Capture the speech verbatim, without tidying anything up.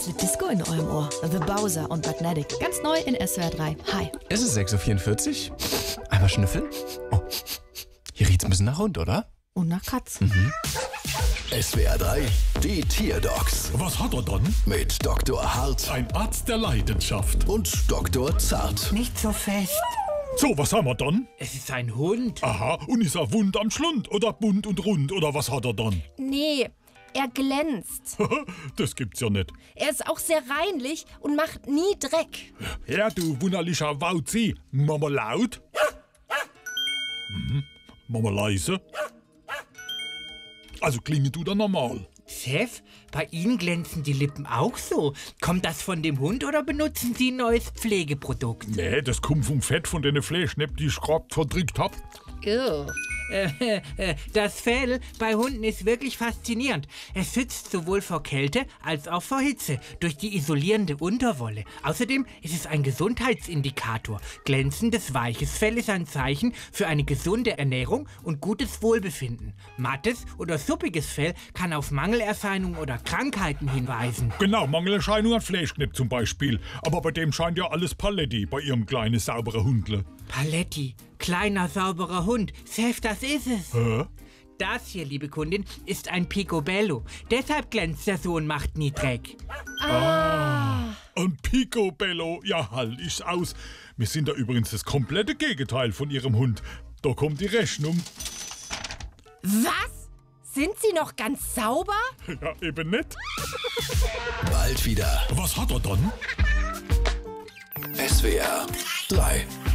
Disco in eurem Ohr. The Bowser und Magnetic. Ganz neu in S W R drei. Hi. Es ist sechs Uhr vierundvierzig. Einmal schnüffeln. Oh, hier riecht's ein bisschen nach Hund, oder? Und nach Katz. Mhm. S W R drei, die Tierdocs Was hat er dann? mit Doktor Hart Ein Arzt der Leidenschaft. und Doktor Zart. Nicht so fest. So, was haben wir dann? Es ist ein Hund. Aha, und ist er wund am Schlund oder bunt und rund oder was hat er dann? Nee, er glänzt. Das gibt's ja nicht. Er ist auch sehr reinlich und macht nie Dreck. Ja, du wunderlicher Wauzi. Mama laut. Mhm. Mama leise. Also klinge du da normal. Chef, bei Ihnen glänzen die Lippen auch so. Kommt das von dem Hund oder benutzen Sie ein neues Pflegeprodukt? Nee, das kommt vom Fett von den Fleischknepp, die ich grad verdrückt hab. Oh. Äh, äh, das Fell bei Hunden ist wirklich faszinierend. Es schützt sowohl vor Kälte als auch vor Hitze durch die isolierende Unterwolle. Außerdem ist es ein Gesundheitsindikator. Glänzendes, weiches Fell ist ein Zeichen für eine gesunde Ernährung und gutes Wohlbefinden. Mattes oder suppiges Fell kann auf Mangelerscheinungen oder Krankheiten hinweisen. Genau, Mangelerscheinung an Fleischknepp zum Beispiel. Aber bei dem scheint ja alles Paletti bei ihrem kleinen, sauberen Hundle. Paletti, kleiner, sauberer Hund. Chef, das ist es. Hä? Das hier, liebe Kundin, ist ein Picobello. Deshalb glänzt er so und macht nie Dreck. Ein Picobello, ja, halt ich's aus. Wir sind da übrigens das komplette Gegenteil von ihrem Hund. Da kommt die Rechnung. Was? Sind Sie noch ganz sauber? Ja, eben nicht. Bald wieder. Was hat er dann? S W R drei.